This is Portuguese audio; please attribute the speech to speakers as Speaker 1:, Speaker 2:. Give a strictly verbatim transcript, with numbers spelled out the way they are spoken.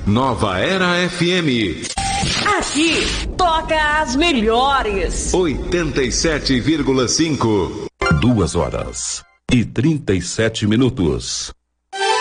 Speaker 1: Nova Era F M.
Speaker 2: Aqui toca as melhores.
Speaker 1: oitenta e sete vírgula cinco.
Speaker 3: Duas horas e trinta e sete minutos.